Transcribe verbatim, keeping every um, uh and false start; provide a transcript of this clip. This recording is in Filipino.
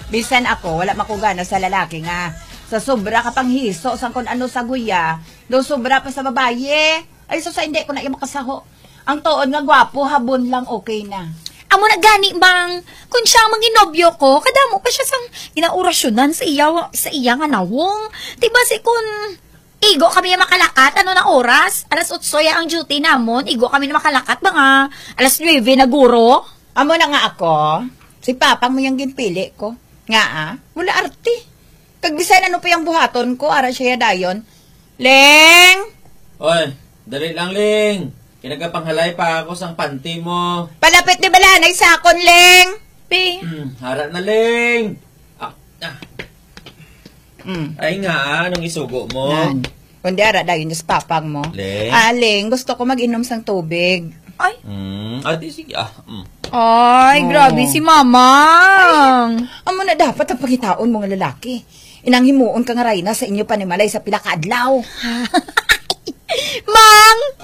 Bisan ako, wala makugana sa lalaki nga. Sa sobra ka pang hiso, sang kung ano sa guya, do sobra pa sa babaye. Ay, so sa hindi ko na yung makasaho. Ang tuon nga gwapo, habon lang okay na. Amo na gani, bang, kung siya ang manginobyo ko, kadamo pa siya sang inaorasyonan sa iya, sa iya nga nawong. Diba si kun, igo kami na makalakat, ano na oras? Alas otsoya ang duty namon, igo kami na makalakat ba nga? Alas nueve na guro? Amo na nga ako, si papang mo yung ginpili ko. Nga ah, wala arte. Kagbisan ano pa yung buhaton ko, ara siya dayon. Leng! Oy, dali lang, Ling. Kinagapanghalay pa ako sang panty mo. Palapit ni balanay sa akon, Leng! Pe. Hmm, hara na, Ling. Ah, ah. Mm. Ay nga, ah, anong isugo mo? Nan. Kundi ara dayon yung papang mo. Leng? Ah, Leng, gusto ko mag-inom sang tubig. Ay. Hmm, ah, di sige, ah. Mm. Ay, Oh. grabe si mamang. Amo na dapat ang pangitaon mga lalaki. Inang himuon ka nga Rayna sa inyo panimalay sa pila ka adlaw. Mang!